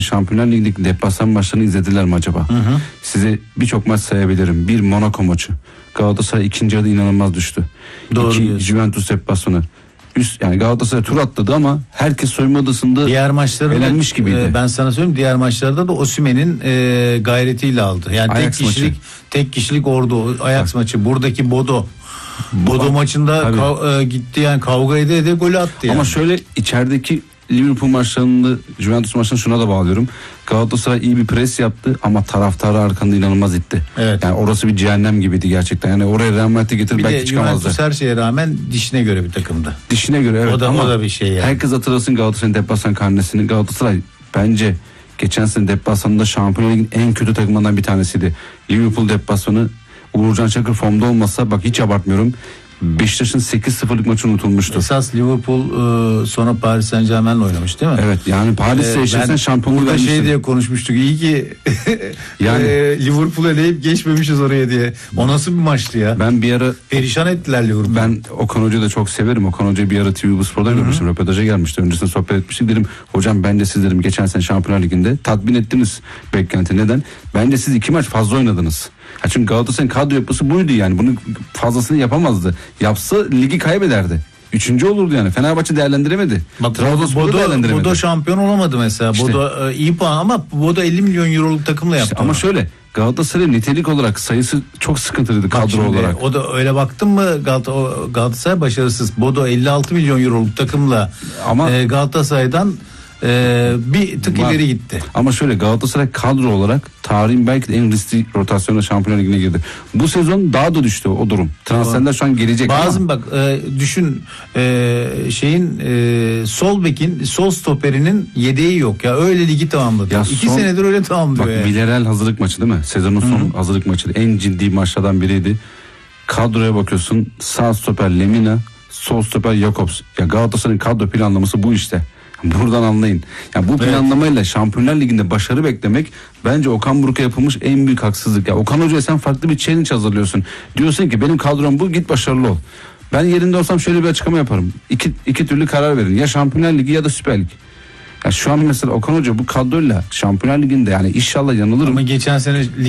Şampiyonlar Ligi'ndeki deplasman maçlarını izlediler mi acaba? Size birçok maç sayabilirim. Bir Monaco maçı. Galatasaray ikinci yarıda inanılmaz düştü. Doğru 2 diyorsun. Juventus deplasmanı. Yani Galatasaray tur atladı ama herkes soyunma odasında Diğer maçlarda elenmiş gibiydi. Ben sana söyleyeyim, diğer maçlarda da Osimhen'in gayretiyle aldı. Yani Ajax tek kişilik ordu. Ajax maçı, buradaki Bodo maçında gitti yani, kavga ede golü attı yani. Ama şöyle, içerideki Liverpool maçlarında, Juventus maçlarında şuna da bağlıyorum. Galatasaray iyi bir pres yaptı ama taraftarı arkanda inanılmaz itti. Evet. Yani orası bir cehennem gibiydi gerçekten. Yani oraya Real Madrid'i getirip bir belki de çıkamazdı. Juventus her şeye rağmen dişine göre bir takımdı. Dişine göre evet, o ama da bir şey yani. herkes hatırlasın Galatasaray'ın deplasman karnesini. Galatasaray bence geçen sene deplasmanında Şampiyonlar Ligi'nin en kötü takımlarından bir tanesiydi. Liverpool deplasmanı, Uğurcan Çakır formda olmasa, bak hiç abartmıyorum, Beşiktaş'ın 8-0'lık maçı unutulmuştu. Esas Liverpool sonra Paris Saint-Germain'le oynamış değil mi? Evet, yani Paris'te eşleşen şampiyonluğu burada vermişti. şey diye konuşmuştuk. İyi ki yani Liverpool'u eleyip geçmemişiz oraya diye. O nasıl bir maçtı ya? Ben bir ara perişan ettiler Liverpool'u. Ben Okan Hoca'yı da çok severim. Okan Hoca'yı bir ara TV Spor'da görmüştüm. Röportaja gelmişti. Öncesinde sohbet etmiştik. Dedim hocam, bence siz dedim geçen sene Şampiyonlar Ligi'nde tatmin ettiniz beklenti. Neden? Bence siz 2 maç fazla oynadınız. Çünkü Galatasaray'ın kadro yapısı buydu yani. Bunun fazlasını yapamazdı. Yapsa ligi kaybederdi. 3. olurdu yani. Fenerbahçe değerlendiremedi. Trabzonspor değerlendiremedi. Bodo şampiyon olamadı mesela. İşte. Bodo iyi puan ama Bodo 50 milyon euroluk takımla yaptı. Ama şöyle, Galatasaray nitelik olarak sayısı çok sıkıntılıydı kadro olarak. O da öyle baktın mı Galatasaray başarısız. Bodo 56 milyon euroluk takımla ama Galatasaray'dan bir tık ileri gitti. Ama şöyle, Galatasaray kadro olarak tarihin belki de en riskli rotasyonla Şampiyonlar Ligi'ne girdi. Bu sezon daha da düştü o durum. Transferler şu an gelecek. Bazı bak düşün, sol bekin, sol stoperinin yedeği yok ya, öyle ligi tamamladı. 2 senedir öyle tamamlıyor. Bak yani. Villarreal hazırlık maçı değil mi? Sezonun son hazırlık maçı. En ciddi maçlardan biriydi. Kadroya bakıyorsun, sağ stoper Lemina, sol stoper Jakobs. Ya Galatasaray'ın kadro planlaması bu işte. Buradan anlayın. Yani bu planlamayla Şampiyonlar Ligi'nde başarı beklemek bence Okan Buruk'a yapılmış en büyük haksızlık. Ya Okan Hoca'ya sen farklı bir challenge hazırlıyorsun. Diyorsun ki benim kadrom bu, git başarılı ol. Ben yerinde olsam şöyle bir açıklama yaparım. İki türlü karar verin. Ya Şampiyonlar Ligi ya da Süper Lig. Ya şu an mesela Okan Hoca bu kadroyla Şampiyonlar Ligi'nde, yani inşallah yanılırım. Ama geçen sene